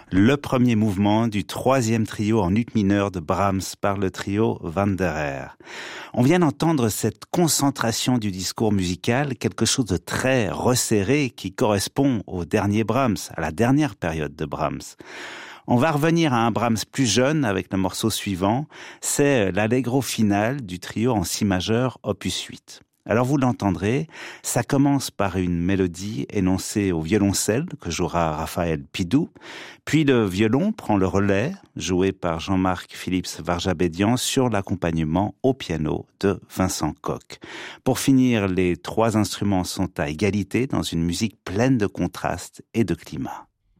le premier mouvement du troisième trio en ut mineur de Brahms par le trio Wanderer. On vient d'entendre cette concentration du discours musical, quelque chose de très resserré qui correspond au dernier Brahms, à la dernière période de Brahms. On va revenir à un Brahms plus jeune avec le morceau suivant, c'est l'allegro final du trio en si majeur opus 8. Alors vous l'entendrez, ça commence par une mélodie énoncée au violoncelle que jouera Raphaël Pidou, puis le violon prend le relais, joué par Jean-Marc Philips Varjabédian sur l'accompagnement au piano de Vincent Koch. Pour finir, les trois instruments sont à égalité dans une musique pleine de contrastes et de climat.